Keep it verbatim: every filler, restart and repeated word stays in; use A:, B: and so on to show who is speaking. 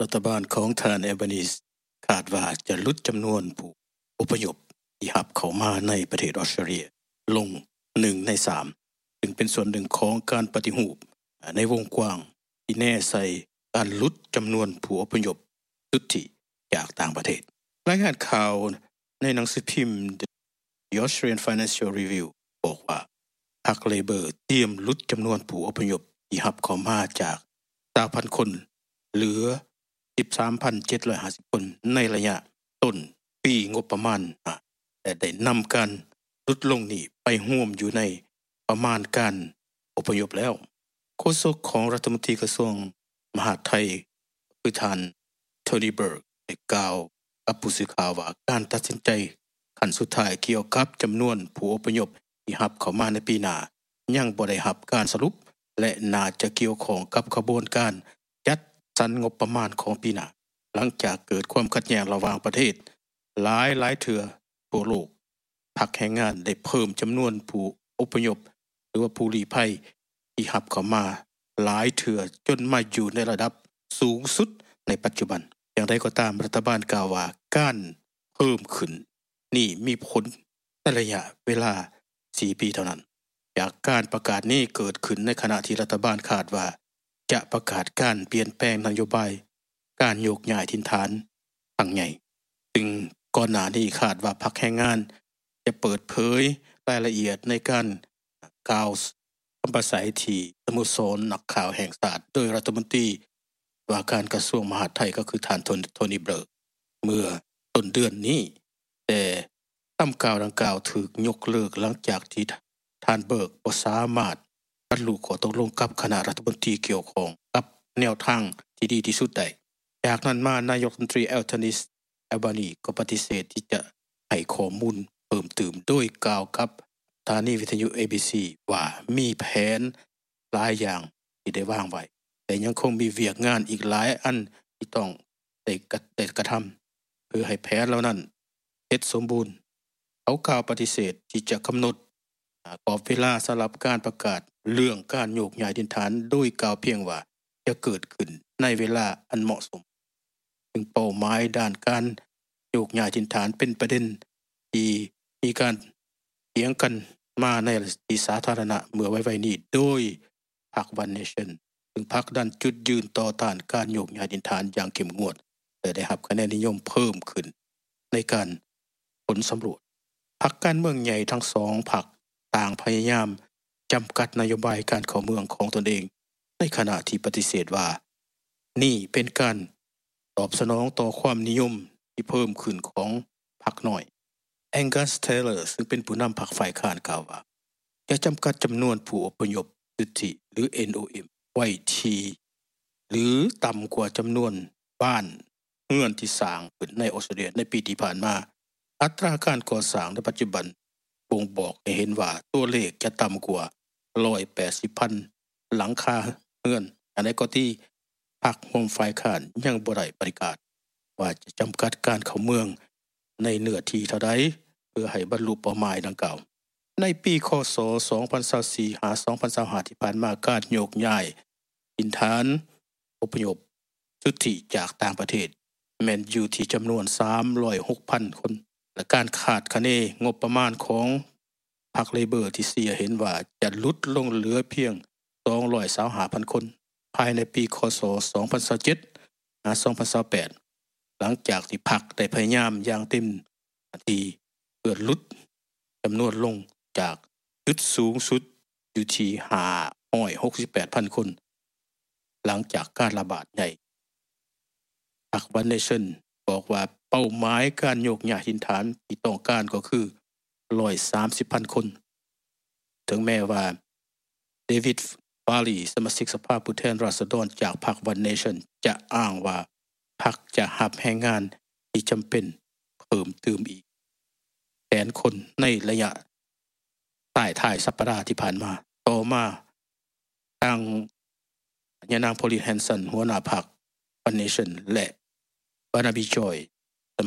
A: รัฐบาลของทานแอบานีสคาดว่าจะลดจำนวนผู้อพยพที่รับเข้ามาในประเทศออสเตรเลียลงหนึ่งในสามซึ่งเป็นส่วนหนึ่งของการปฏิรูปในวงกว้างที่แน่ใส่การลดจำนวนผู้อพยพสุทธิจากต่างประเทศรายงานข่าวในหนังสือพิมพ์ The Australian Financial Review บอกว่าพรรคเลเบอร์เตรียมลดจำนวนผู้อพยพที่รับเข้ามาจาก สามพัน คนเหลือ สิบสามพันเจ็ดร้อยห้าสิบ คนในระยะต้นปีงบประมาณแต่ได้นำการลดลงนี้ไปร่วมอยู่ในประมาณการอพยพแล้วโฆษกของรัฐมนตรีกระทรวงมหาดไทยคือท่านโทนี่เบิร์กได้กล่าวกับผู้สื่อข่าวว่าการตัดสินใจขั้นสุดท้ายเกี่ยวกับจำนวนผู้อพยพที่รับเข้ามาในปีหน้ายังบ่ได้รับการสรุปและน่าจะเกี่ยวข้องกับกระบวนการจัดสรรงบประมาณของปีหน้าหลังจากเกิดความขัดแย้งระหว่างประเทศหลายหลายเทื่อทั่วโลกพรรคแรงงานได้เพิ่มจำนวนผู้อพยพหรือว่าผู้ลี้ภัยที่รับเข้ามาหลายเทื่อจนมาอยู่ในระดับสูงสุดในปัจจุบันอย่างไรก็ตามรัฐบาลกล่าวว่าการเพิ่มขึ้นนี่มีผลในระยะเวลาสี่ปีเท่านั้นจากการประกาศนี้เกิดขึ้นในขณะที่รัฐบาลคาดว่าจะประกาศการเปลี่ยนแปลงนโยบายการโยกย้ายถิ่นฐานครั้งใหญ่ซึ่งก่อนหน้านี้คาดว่าพรรคแรงงานจะเปิดเผยรายละเอียดในการกล่าวคำปราศัยที่สโมสรนักข่าวแห่งชาติโดยรัฐมนตรีว่าการกระทรวงมหาดไทยก็คือท่านโทนี่เบิร์กเมื่อต้นเดือนนี้แต่คำกล่าวดังกล่าวถูกยกเลิกหลังจากที่ท่านเบิร์กบ่สามารถบรรลุข้อตกลงกับคณะรัฐมนตรีเกี่ยวข้องกับแนวทางที่ดีที่สุดได้จากนั้นมานายกรัฐมนตรีแอลทานิสแอบานีก็ปฏิเสธที่จะให้ข้อมูลเพิ่มเติมโดยกล่าวกับสถานีวิทยุ เอ บี ซี ว่ามีแผนหลายอย่างที่ได้วางไว้แต่ยังคงมีเวียกงานอีกหลายอันที่ต้องได้กระทำเพื่อให้แผนเหล่านั้นเสร็จสมบูรณ์เขากล่าวปฏิเสธที่จะกำหนดกรอบเวลาสำหรับการประกาศเรื่องการโยกย้ายถิ่นฐานโดยกล่าวเพียงว่าจะเกิดขึ้นในเวลาอันเหมาะสมซึ่งเป้าหมายด้านการโยกย้ายถิ่นฐานเป็นประเด็นที่มีการเถียงกันมาในที่สาธารณะเมื่อไว้ๆนี้โดยพรรค One Nation ซึ่งพรรคดันจุดยืนต่อต้านการโยกย้ายถิ่นฐานอย่างเข้มงวดแต่ได้รับคะแนนนิยมเพิ่มขึ้นในการผลสำรวจพรรคการเมืองใหญ่ทั้งสองพรรคต่างพยายามจำกัดนโยบายการเข้าเมืองของตนเองในขณะที่ปฏิเสธว่านี่เป็นการตอบสนองต่อความนิยมที่เพิ่มขึ้นของพรรคน้อยแองกัสเทเลอร์ซึ่งเป็นผู้นำพรรคฝ่ายค้านกล่าวว่าจะจำกัดจำนวนผู้อพยพสิทธิหรือ เอ็น โอ เอ็ม ไว้ที่หรือต่ำกว่าจำนวนบ้านเรือนที่สร้างขึ้นในออสเตรเลียในปีที่ผ่านมาอัตราการก่อสร้างในปัจจุบันบ่งบอกให้เห็นว่าตัวเลขจะต่ำกว่าหนึ่งร้อยแปดสิบพันหลังคาเรือนอันนี้ก็ที่พรรคร่วมฝ่ายค้านยังบ่ได้ประกาศว่าจะจำกัดการเข้าเมืองในเนื้อที่เท่าใดเพื่อให้บรรลุเป้าหมายดังกล่าวในปีคศสองพันยี่สิบสี่หาสองพันยี่สิบห้าที่ผ่านมาการโยกย้ายถิ่นฐานอพยพสุทธิจากต่างประเทศแม้นอยู่ที่จำนวนสามร้อยหกพันคนและการขาดคะเนงบประมาณของพรรคเลเบอร์ที่เสียเห็นว่าจะลดลงเหลือเพียงสองร้อยยี่สิบห้าพันคนภายในปีคศสองพันยี่สิบเจ็ดหาสองพันยี่สิบแปดหลังจากที่พรรคได้พยายามอย่างเต็มที่เพื่อลดจำนวนลงจากจุดสูงสุดอยู่ที่ห้าร้อยหกสิบแปดพันคนหลังจากการระบาดใหญ่พรรค One Nation บอกว่าเป้าหมายการโยกย้ายถิ่นฐานที่ต้องการก็คือหนึ่งร้อยสามสิบพันคนถึงแม้ว่าเดวิดฟาลีสมาชิกสภาผู้แทนราษฎรจากพรรค One Nation จะอ้างว่าพรรคจะรับแรงงานที่จำเป็นเพิ่มเติมอีกแสนคนในระยะท้ายท้ายสัปดาห์ที่ผ่านมาต่อมาทางยานางโพลิแฮนสันหัวหน้าพรรค One Nation และบานาบีจอย